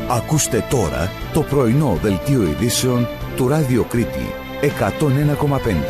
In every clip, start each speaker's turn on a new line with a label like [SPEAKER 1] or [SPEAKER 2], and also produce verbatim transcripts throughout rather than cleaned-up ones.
[SPEAKER 1] Ακούστε τώρα το πρωινό δελτίο ειδήσεων του Ράδιο Κρήτη εκατόν ένα κόμμα πέντε.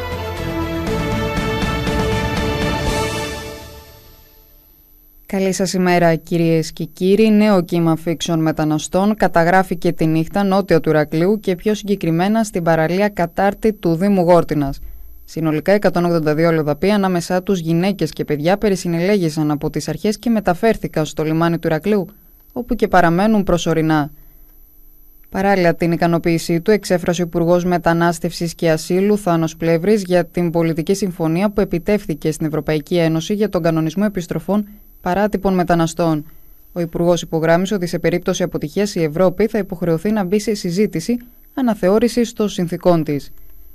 [SPEAKER 2] Καλή σας ημέρα κυρίες και κύριοι. Νέο κύμα αφήξεων μεταναστών καταγράφηκε τη νύχτα νότια του Ηρακλείου και πιο συγκεκριμένα στην παραλία Κατάρτη του Δήμου Γόρτινας. Συνολικά εκατόν ογδόντα δύο αλλοδαποί, ανάμεσά τους γυναίκες και παιδιά, περισυνελέγησαν από τις αρχές και μεταφέρθηκαν στο λιμάνι του Ηρακλείου, όπου και παραμένουν προσωρινά. Παράλληλα, την ικανοποίησή του εξέφρασε ο Υπουργός Μετανάστευσης και Ασύλου Θάνος Πλεύρης για την πολιτική συμφωνία που επιτεύχθηκε στην Ευρωπαϊκή Ένωση για τον κανονισμό επιστροφών παράτυπων μεταναστών. Ο Υπουργός υπογράμμισε ότι σε περίπτωση αποτυχίας η Ευρώπη θα υποχρεωθεί να μπει σε συζήτηση αναθεώρησης των συνθηκών της.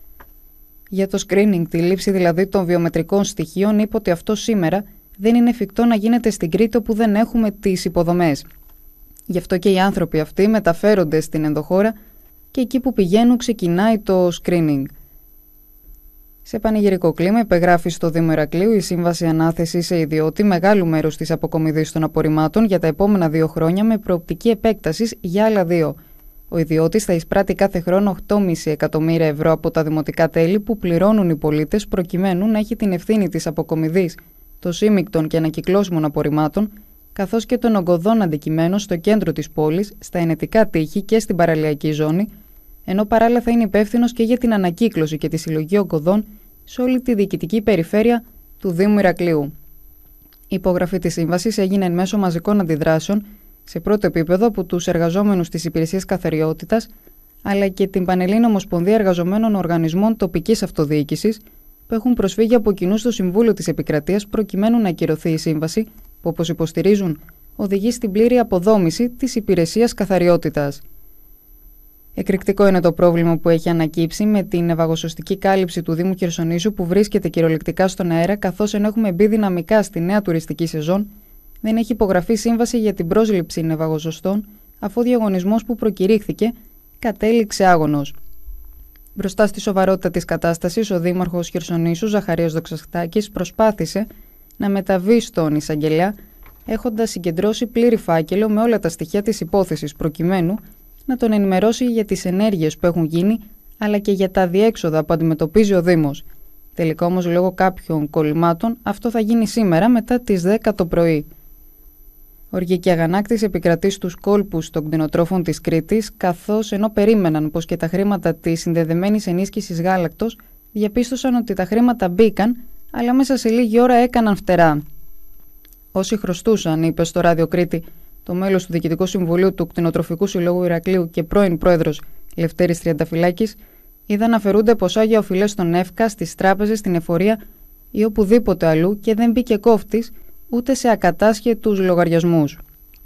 [SPEAKER 2] Για το screening, τη λήψη δηλαδή των βιομετρικών στοιχείων, είπε ότι αυτό σήμερα δεν είναι εφικτό να γίνεται στην Κρήτη όπου δεν έχουμε τις υποδομές. Γι' αυτό και οι άνθρωποι αυτοί μεταφέρονται στην ενδοχώρα και εκεί που πηγαίνουν ξεκινάει το screening. Σε πανηγυρικό κλίμα υπεγράφει στο Δήμο Ηρακλείου η σύμβαση ανάθεση σε ιδιώτη μεγάλου μέρους της αποκομιδής των απορριμμάτων για τα επόμενα δύο χρόνια με προοπτική επέκτασης για άλλα δύο. Ο ιδιώτης θα εισπράττει κάθε χρόνο οκτώ κόμμα πέντε εκατομμύρια ευρώ από τα δημοτικά τέλη που πληρώνουν οι πολίτες προκειμένου να έχει την ευθύνη της αποκομιδής των σύμμικτων και ανακυκλώσιμων απορριμμάτων, καθώς και των ογκωδών αντικειμένων στο κέντρο της πόλης, στα ενετικά τείχη και στην παραλιακή ζώνη, ενώ παράλληλα θα είναι υπεύθυνος και για την ανακύκλωση και τη συλλογή ογκωδών σε όλη τη διοικητική περιφέρεια του Δήμου Ηρακλείου. Η υπογραφή της σύμβασης έγινε εν μέσω μαζικών αντιδράσεων σε πρώτο επίπεδο από τους εργαζόμενους της Υπηρεσίας Καθαριότητας, αλλά και την Πανελλήνια Ομοσπονδία Εργαζομένων Οργανισμών Τοπικής Αυτοδιοίκησης, που έχουν προσφύγει από κοινού στο Συμβούλιο της Επικρατείας προκειμένου να ακυρωθεί η σύμβαση, που όπως υποστηρίζουν οδηγεί στην πλήρη αποδόμηση της Υπηρεσίας Καθαριότητας. Εκρηκτικό είναι το πρόβλημα που έχει ανακύψει με την ευαγοσωστική κάλυψη του Δήμου Χερσονήσου που βρίσκεται κυριολεκτικά στον αέρα, καθώς ενώ έχουμε μπει δυναμικά στη νέα τουριστική σεζόν, δεν έχει υπογραφεί σύμβαση για την πρόσληψη νευαγοσωστών, αφού ο διαγωνισμός που προκηρύχθηκε κατέληξε άγωνος. Μπροστά στη σοβαρότητα της κατάστασης, ο Δήμαρχος Χερσονήσου, Ζαχαρίας Δοξαστάκης, προσπάθησε να μεταβεί στον εισαγγελέα, έχοντας συγκεντρώσει πλήρη φάκελο με όλα τα στοιχεία της υπόθεσης, προκειμένου να τον ενημερώσει για τις ενέργειες που έχουν γίνει, αλλά και για τα διέξοδα που αντιμετωπίζει ο Δήμος. Τελικά όμως, λόγω κάποιων κολλημάτων, αυτό θα γίνει σήμερα μετά τις δέκα το πρωί. Οργική αγανάκτηση επικρατεί στους κόλπους των κτηνοτρόφων της Κρήτης, καθώς ενώ περίμεναν πως και τα χρήματα της συνδεδεμένης ενίσχυσης γάλακτος διαπίστωσαν ότι τα χρήματα μπήκαν, αλλά μέσα σε λίγη ώρα έκαναν φτερά. Όσοι χρωστούσαν, είπε στο Ράδιο Κρήτη το μέλος του Διοικητικού Συμβουλίου του Κτηνοτροφικού Συλλόγου Ηρακλείου και πρώην πρόεδρος Λευτέρης Τριανταφυλάκης, είδαν να αφαιρούνται ποσά για οφειλές στον ΕΦΚΑ, στις τράπεζες, στην εφορία ή οπουδήποτε αλλού και δεν μπήκε κόφτης ούτε σε ακατάσχετους λογαριασμούς.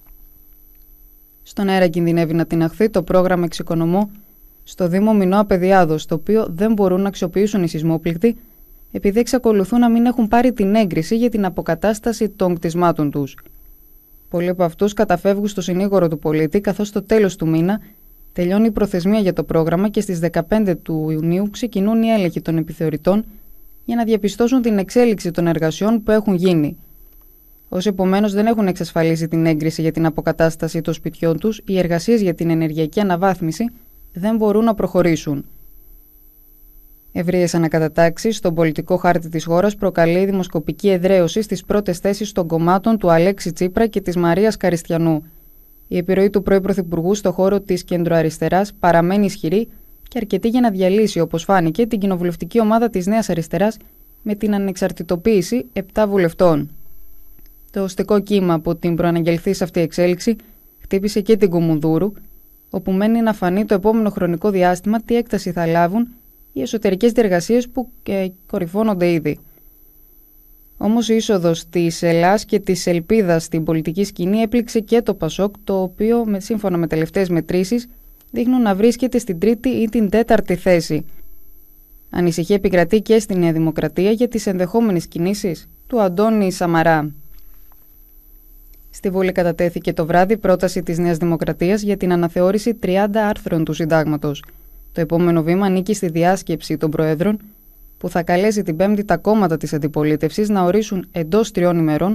[SPEAKER 2] Στον αέρα κινδυνεύει να τιναχθεί το πρόγραμμα Εξοικονομώ στο Δήμο Μινώα Παιδιάδος, το οποίο δεν μπορούν να αξιοποιήσουν οι σεισμόπληκτοι, επειδή εξακολουθούν να μην έχουν πάρει την έγκριση για την αποκατάσταση των κτισμάτων τους. Πολλοί από αυτούς καταφεύγουν στο συνήγορο του πολίτη, καθώς στο τέλος του μήνα τελειώνει η προθεσμία για το πρόγραμμα και στις δεκαπέντε του Ιουνίου ξεκινούν οι έλεγχοι των επιθεωρητών για να διαπιστώσουν την εξέλιξη των εργασιών που έχουν γίνει. Όσοι επομένως δεν έχουν εξασφαλίσει την έγκριση για την αποκατάσταση των σπιτιών τους, οι εργασίες για την ενεργειακή αναβάθμιση δεν μπορούν να προχωρήσουν. Ευρείες ανακατατάξεις στον πολιτικό χάρτη της χώρας προκαλεί η δημοσκοπική εδραίωση στις πρώτες θέσεις των κομμάτων του Αλέξη Τσίπρα και της Μαρίας Καριστιανού. Η επιρροή του πρώην Πρωθυπουργού στο χώρο της κεντροαριστεράς παραμένει ισχυρή και αρκετή για να διαλύσει, όπως φάνηκε, την κοινοβουλευτική ομάδα της Νέας Αριστεράς με την ανεξαρτητοποίηση επτά βουλευτών. Το οστικό κύμα από την προαναγγελθής αυτή εξέλιξη χτύπησε και την Κουμουνδούρου, όπου μένει να φανεί το επόμενο χρονικό διάστημα τι έκταση θα λάβουν οι εσωτερικές διεργασίες που ε, κορυφώνονται ήδη. Όμως η είσοδος της Ελλάς και της ελπίδας στην πολιτική σκηνή έπληξε και το Πασόκ, το οποίο με, σύμφωνα με τελευταίες μετρήσεις δείχνουν να βρίσκεται στην τρίτη ή την τέταρτη θέση. Ανησυχία επικρατεί και στη Νέα Δημοκρατία για τις ενδεχόμενες κινήσεις του Αντώνη Σαμαρά. Στη Βουλή κατατέθηκε το βράδυ πρόταση της Νέας Δημοκρατίας για την αναθεώρηση τριάντα άρθρων του Συντάγματος. Το επόμενο βήμα ανήκει στη διάσκεψη των Προέδρων, που θα καλέσει την Πέμπτη τα κόμματα της αντιπολίτευσης να ορίσουν εντός τριών ημερών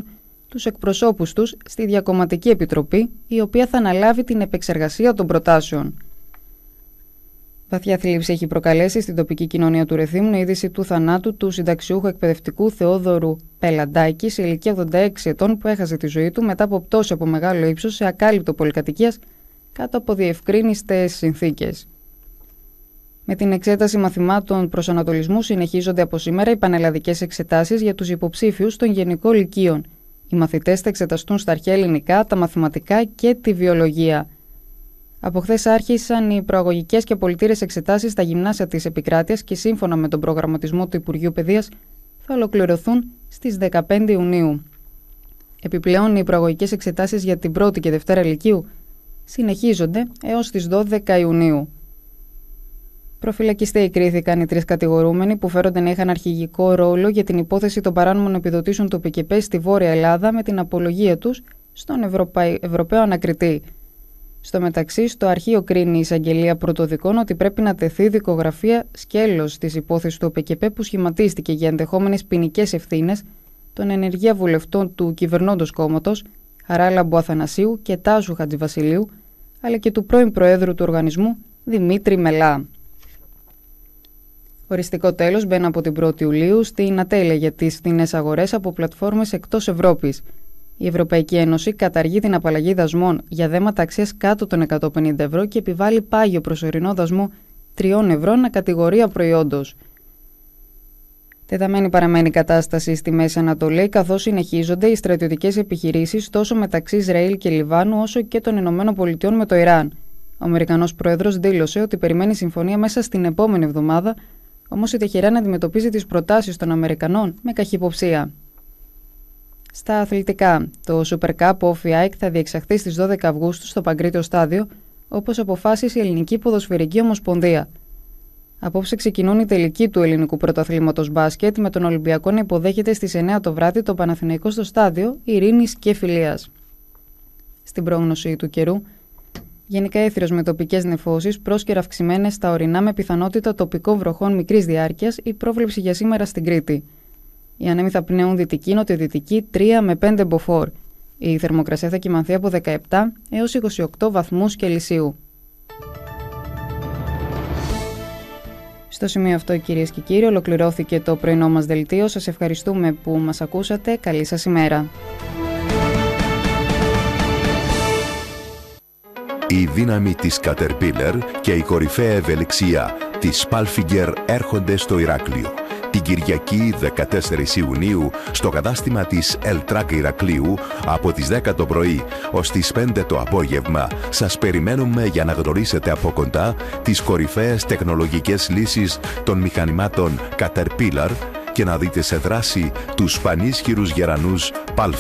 [SPEAKER 2] τους εκπροσώπους τους στη Διακομματική Επιτροπή, η οποία θα αναλάβει την επεξεργασία των προτάσεων. Βαθιά θλίψη έχει προκαλέσει στην τοπική κοινωνία του Ρεθύμνου η είδηση του θανάτου του συνταξιούχου εκπαιδευτικού Θεόδωρου Πελαντάκη, σε ηλικία ογδόντα έξι ετών, που έχασε τη ζωή του μετά από πτώση από μεγάλο ύψος σε ακάλυπτο πολυκατοικίας κάτω από διευκρίνιστες συνθήκες. Με την εξέταση μαθημάτων προσανατολισμού συνεχίζονται από σήμερα οι πανελλαδικές εξετάσεις για τους υποψήφιους των γενικών λυκείων. Οι μαθητές θα εξεταστούν στα αρχαία ελληνικά, τα μαθηματικά και τη βιολογία. Από χθες άρχισαν οι προαγωγικές και απολυτήρες εξετάσεις στα γυμνάσια της επικράτειας και σύμφωνα με τον προγραμματισμό του Υπουργείου Παιδείας θα ολοκληρωθούν στις δεκαπέντε Ιουνίου. Επιπλέον, οι προαγωγικές εξετάσεις για την πρώτη και δευτέρα λυκείου συνεχίζονται έως τις δώδεκα Ιουνίου. Προφυλακιστέοι κρίθηκαν οι τρεις κατηγορούμενοι που φέρονται να είχαν αρχηγικό ρόλο για την υπόθεση των παράνομων επιδοτήσεων του ΠΚΠ στη Βόρεια Ελλάδα με την απολογία τους στον Ευρωπαϊ... Ευρωπαίο Ανακριτή. Στο μεταξύ, στο αρχείο κρίνει η εισαγγελία πρωτοδικών ότι πρέπει να τεθεί δικογραφία σκέλος της υπόθεσης του ΟΠΚΠ που σχηματίστηκε για ενδεχόμενες ποινικές ευθύνες των ενεργεία βουλευτών του κυβερνώντος κόμματος Χαράλαμπου Αθανασίου και Τάσου Χατζηβασιλείου, αλλά και του πρώην Προέδρου του οργανισμού Δημήτρη Μελά. Οριστικό τέλος μπαίνει από την πρώτη Ιουλίου στην ατέλεια για τις φθηνές αγορές από πλατφόρμες εκτός Ευρώπης. Η Ευρωπαϊκή Ένωση καταργεί την απαλλαγή δασμών για δέματα αξίας κάτω των εκατόν πενήντα ευρώ και επιβάλλει πάγιο προσωρινό δασμό τριών ευρώ ανά κατηγορία προϊόντος. Τεταμένη παραμένει η κατάσταση στη Μέση Ανατολή, καθώς συνεχίζονται οι στρατιωτικές επιχειρήσεις τόσο μεταξύ Ισραήλ και Λιβάνου όσο και των Ηνωμένων Πολιτειών με το Ιράν. Ο Αμερικανός Πρόεδρος δήλωσε ότι περιμένει συμφωνία μέσα στην επόμενη εβδομάδα, όμως η Τεχεράν αντιμετωπίζει τις προτάσεις των Αμερικανών με καχυποψία. Στα αθλητικά, το Super Cup Όφι ΑΕΚ θα διεξαχθεί στις δώδεκα Αυγούστου στο Παγκρίτιο Στάδιο, όπως αποφάσισε η Ελληνική Ποδοσφαιρική Ομοσπονδία. Απόψε ξεκινούν οι τελικοί του ελληνικού πρωταθλήματος μπάσκετ, με τον Ολυμπιακό να υποδέχεται στις εννέα το βράδυ το Παναθηναϊκό στο Στάδιο Ειρήνης και Φιλίας. Στην πρόγνωση του καιρού, γενικά έθριος με τοπικές νεφώσεις, πρόσκαιρα αυξημένες στα ορεινά με πιθανότητα τοπικών βροχών μικρής διάρκειας, η πρόβλεψη για σήμερα στην Κρήτη. Οι ανέμοι θα πνέουν δυτική, νοτιοδυτική τρία με πέντε μποφόρ. Η θερμοκρασία θα κυμανθεί από δεκαεπτά έως είκοσι οκτώ βαθμούς Κελσίου. Στο σημείο αυτό, κυρίες και κύριοι, ολοκληρώθηκε το πρωινό μας δελτίο. Σας ευχαριστούμε που μας ακούσατε. Καλή σας ημέρα.
[SPEAKER 1] Η δύναμη της Caterpillar και η κορυφαία ευελιξία της Palfinger έρχονται στο Ηράκλειο. Την Κυριακή δεκατέσσερις Ιουνίου στο κατάστημα της Ελτράκ Ηρακλείου από τις δέκα το πρωί ως τις πέντε το απόγευμα σας περιμένουμε για να γνωρίσετε από κοντά τις κορυφαίες τεχνολογικές λύσεις των μηχανημάτων Caterpillar και να δείτε σε δράση τους πανίσχυρους γερανούς Palfinger.